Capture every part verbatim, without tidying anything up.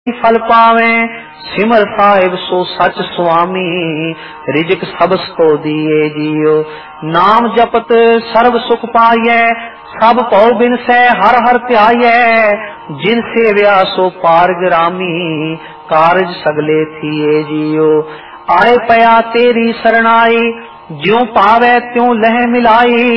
फल पावे सिमर साहिब सो सच स्वामी रिजक सबस को दिए जियो। नाम जपत सर्व सुख पाइए सब पौ बिन से हर हर त्याये जिन सेव्या सो पारगरामी कारज सगले थिए जियो। आए पया तेरी शरणाई ज्यों पावे त्यों लह मिलाई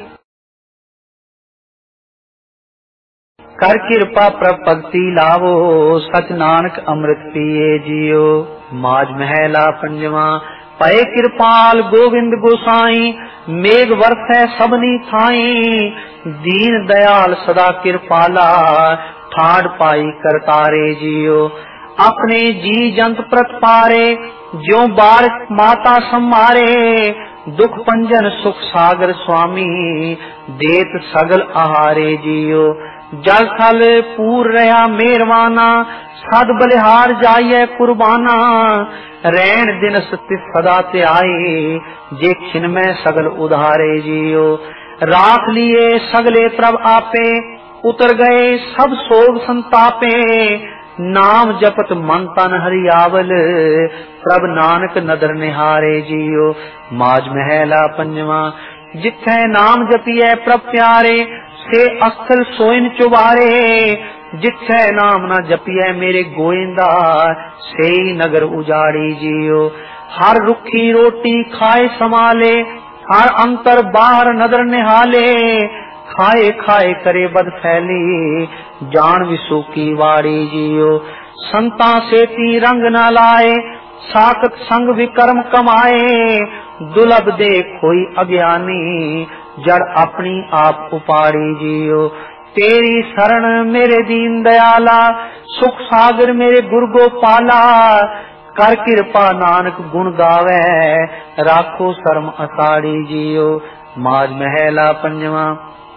कर कृपा प्रभ भक्ति लावो सच नानक अमृत पिए जियो। माज महला पंजवा पए कृपाल गोविंद गोसाई मेघ वर्षै सबनी थाई दीन दयाल सदा कृपाला ठाड़ पाई करतारे जियो। अपने जी जंत प्रत पारे ज्यों बार माता सम्मारे दुख पंजन सुख सागर स्वामी देत सगल आहारे जियो। जल थल पूर रहा मेहरवाना सद बलिहार जाइए कुर्बाना रैन दिन सत्य सदा ते आए जे खिन में सगल उधारे जियो। राख लिए सगले प्रभ आपे उतर गए सब सोग संतापे नाम जपत मन तन हरियावल प्रभ नानक नदर निहारे जियो। माज महला पंजवा जिथे नाम जपिए प्रभ प्यारे से अस्थल सोइन चुबारे जिथे नाम न जपिए मेरे गोइंदा से नगर उजाड़ी जियो। हर रुखी रोटी खाए संभाले हर अंतर बाहर नदर निहाले खाए खाए करे बद फैली जान विसु की वाड़ी जियो। संता सेती रंग न लाए साकत संग विक्रम कमाए दुलभ दे कोई अज्ञानी जड़ अपनी आप उपाड़ी जियो। तेरी शरण मेरे दीन दयाला सुख सागर मेरे गुरु गोपाला कर कृपा नानक गुण गावे राखो शर्म असाड़ी जियो। माज महला पंजवा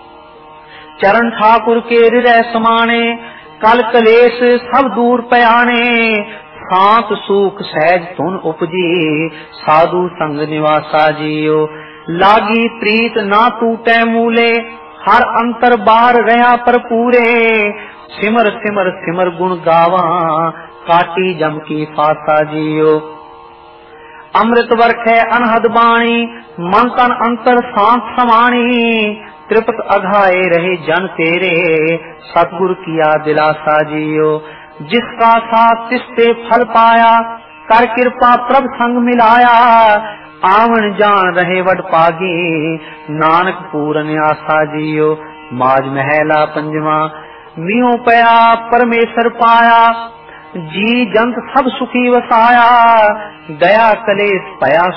चरण ठाकुर के हृदय समाने कल कलेश सब दूर पयाने शांत सुख सहज धुन उपजी साधु संग निवासा जियो। लागी प्रीत ना टूटे मूले हर अंतर बाहर रहा पर पूरे सिमर सिमर सिमर गुण गावा काटी जम की फासा जियो। अमृत वर्षै अनहद बाणी मन तन अंतर शांत समाणी त्रिपत अघाए रहे जन तेरे सतगुरु किया दिलासा जियो। जिसका साथ तिसते फल पाया कर कृपा प्रभ संग मिलाया आवन जान रहे वड पागी नानक पूरन आसा जियो। माज महला पंजवा मियो पया परमेश्वर पाया जी जंत सब सुखी वसाया दया कलेस पया